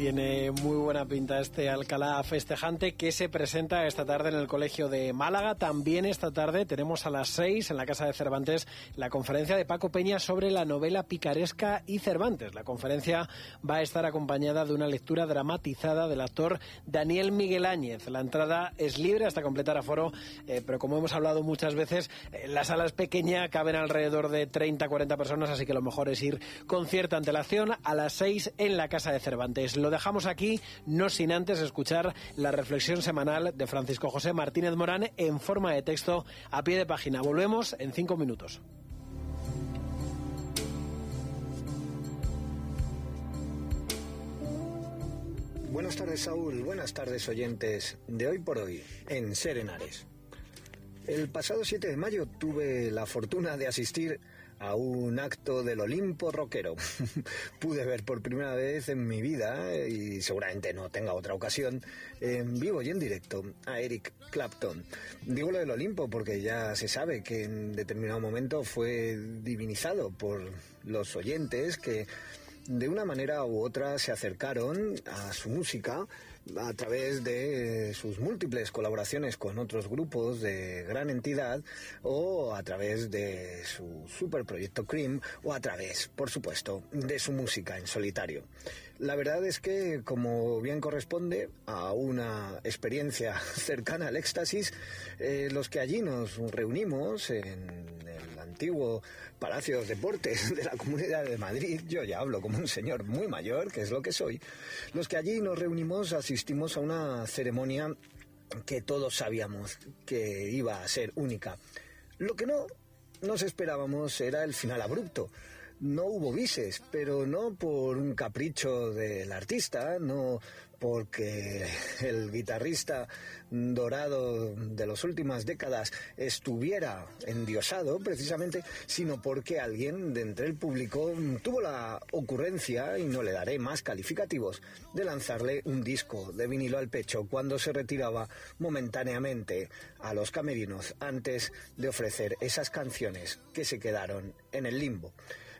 Tiene muy buena pinta este Alcalá festejante que se presenta esta tarde en el Colegio de Málaga. También esta tarde tenemos a las 6 en la Casa de Cervantes la conferencia de Paco Peña sobre la novela picaresca y Cervantes. La conferencia va a estar acompañada de una lectura dramatizada del actor Daniel Miguel Áñez. La entrada es libre hasta completar aforo, pero como hemos hablado muchas veces, la sala es pequeña, caben alrededor de 30-40 personas, así que lo mejor es ir con cierta antelación a las 6 en la Casa de Cervantes. Lo dejamos aquí, no sin antes escuchar la reflexión semanal de Francisco José Martínez Morán en forma de texto a pie de página. Volvemos en 5 minutos. Buenas tardes, Saúl. Buenas tardes, oyentes de Hoy por Hoy en Ser Henares. El pasado 7 de mayo tuve la fortuna de asistir a un acto del Olimpo rockero. Pude ver por primera vez en mi vida, y seguramente no tenga otra ocasión, en vivo y en directo, a Eric Clapton. Digo lo del Olimpo porque ya se sabe que en determinado momento fue divinizado por los oyentes que de una manera u otra se acercaron a su música a través de sus múltiples colaboraciones con otros grupos de gran entidad, o a través de su superproyecto Cream, o a través, por supuesto, de su música en solitario. La verdad es que, como bien corresponde a una experiencia cercana al éxtasis, los que allí nos reunimos en el antiguo Palacio de Deportes de la Comunidad de Madrid, yo ya hablo como un señor muy mayor, que es lo que soy, los que allí nos reunimos asistimos a una ceremonia que todos sabíamos que iba a ser única. Lo que no nos esperábamos era el final abrupto. No hubo bises, pero no por un capricho del artista, no porque el guitarrista dorado de las últimas décadas estuviera endiosado precisamente, sino porque alguien de entre el público tuvo la ocurrencia, y no le daré más calificativos, de lanzarle un disco de vinilo al pecho cuando se retiraba momentáneamente a los camerinos antes de ofrecer esas canciones que se quedaron en el limbo.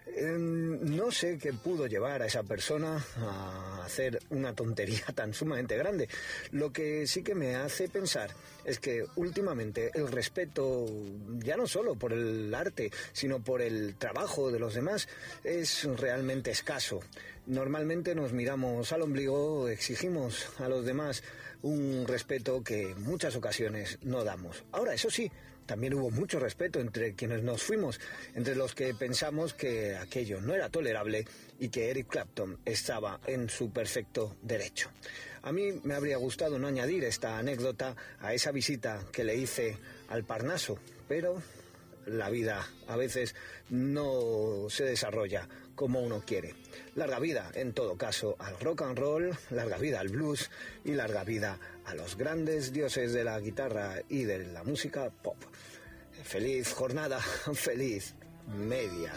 No sé qué pudo llevar a esa persona a hacer una tontería tan sumamente grande. Lo que sí que me hace pensar es que últimamente el respeto, ya no solo por el arte, sino por el trabajo de los demás, es realmente escaso. Normalmente nos miramos al ombligo, exigimos a los demás un respeto que en muchas ocasiones no damos. Ahora, eso sí, también hubo mucho respeto entre quienes nos fuimos, entre los que pensamos que aquello no era tolerable y que Eric Clapton estaba en su perfecto derecho. A mí me habría gustado no añadir esta anécdota a esa visita que le hice al Parnaso, pero la vida a veces no se desarrolla como uno quiere. Larga vida, en todo caso, al rock and roll, larga vida al blues y larga vida a los grandes dioses de la guitarra y de la música pop. Feliz jornada, feliz media